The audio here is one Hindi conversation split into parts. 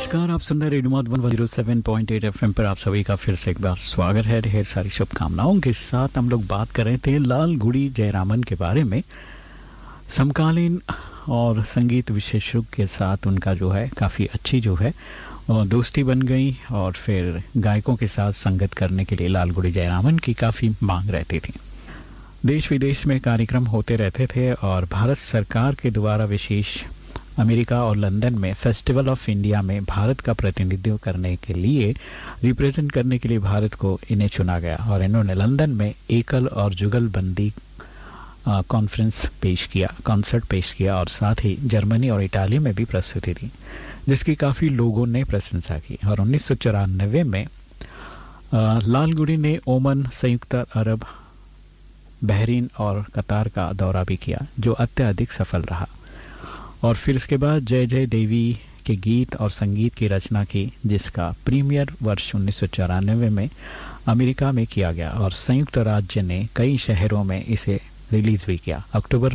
नमस्कार, आप सुन रहे रेडियो मधुबन 107.8 एफएम पर आप सभी का फिर से एक बार स्वागत है। ढेर सारी शुभकामनाओं के साथ हम लोग बात कर रहे थे लालगुडी जयरामन के बारे में। समकालीन और संगीत विशेषज्ञ के साथ उनका जो है काफ़ी अच्छी जो है दोस्ती बन गई और फिर गायकों के साथ संगत करने के लिए लालगुडी जयरामन की काफ़ी मांग रहती थी। देश विदेश में कार्यक्रम होते रहते थे और भारत सरकार के द्वारा विशेष अमेरिका और लंदन में फेस्टिवल ऑफ इंडिया में भारत का प्रतिनिधित्व करने के लिए रिप्रेजेंट करने के लिए भारत को इन्हें चुना गया और इन्होंने लंदन में एकल और जुगलबंदी कॉन्सर्ट पेश किया और साथ ही जर्मनी और इटाली में भी प्रस्तुति दी, जिसकी काफ़ी लोगों ने प्रशंसा की। और 1994 में लालगुडी ने ओमान, संयुक्त अरब, बहरीन और कतार का दौरा भी किया, जो अत्यधिक सफल रहा। और फिर इसके बाद जय जय देवी के गीत और संगीत की रचना की, जिसका प्रीमियर वर्ष 1994 में अमेरिका में किया गया और संयुक्त राज्य ने कई शहरों में इसे रिलीज भी किया। अक्टूबर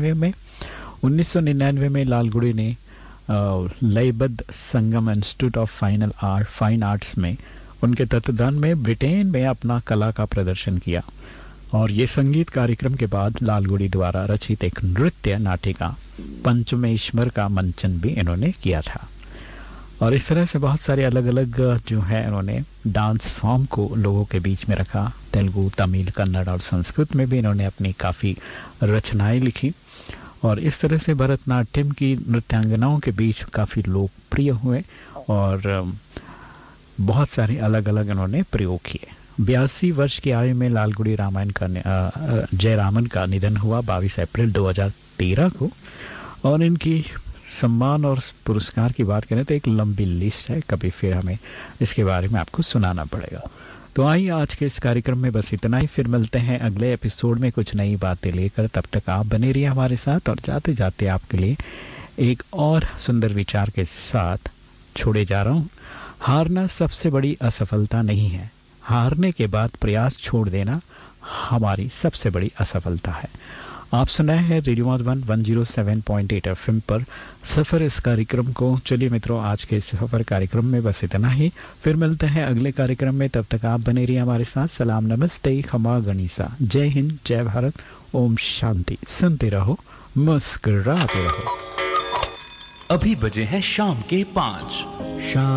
1999 में लालगुडी ने लयबद्ध संगम इंस्टीट्यूट ऑफ फाइन आर्ट्स में उनके तत्वाधान में ब्रिटेन में अपना कला का प्रदर्शन किया। और ये संगीत कार्यक्रम के बाद लालगुडी द्वारा रचित एक नृत्य नाटिका पंचमेश्वर का मंचन भी इन्होंने किया था। और इस तरह से बहुत सारे अलग अलग जो है इन्होंने डांस फॉर्म को लोगों के बीच में रखा। तेलुगु, तमिल, कन्नड़ और संस्कृत में भी इन्होंने अपनी काफ़ी रचनाएं लिखी और इस तरह से भरतनाट्यम की नृत्यांगनाओं के बीच काफ़ी लोकप्रिय हुए और बहुत सारे अलग अलग इन्होंने प्रयोग किए। 82 वर्ष की आयु में लालगुडी जयरामन का निधन हुआ 22 अप्रैल 2013 को। और इनकी सम्मान और पुरस्कार की बात करें तो एक लंबी लिस्ट है, कभी फिर हमें इसके बारे में आपको सुनाना पड़ेगा। तो आइए आज के इस कार्यक्रम में बस इतना ही, फिर मिलते हैं अगले एपिसोड में कुछ नई बातें लेकर। तब तक आप बने रहिए हमारे साथ और जाते जाते आपके लिए एक और सुंदर विचार के साथ छोड़े जा रहा हूँ। हारना सबसे बड़ी असफलता नहीं है, हारने के बाद प्रयास छोड़ देना हमारी सबसे बड़ी असफलता है। आप सुनाए हैं रेडियो मधुबन 107.8 एफएम पर सफ़र इस कार्यक्रम को। चलिए मित्रों, आज के इस सफ़र कार्यक्रम में बस इतना ही, फिर मिलते हैं अगले कार्यक्रम में। तब तक आप बने रहिए हमारे साथ। सलाम, नमस्ते, खमा गनीसा, जय हिंद, जय भारत, ओम शांति। सुनते रहो, मुस्कुराते रहो। अभी बजे हैं शाम के 5।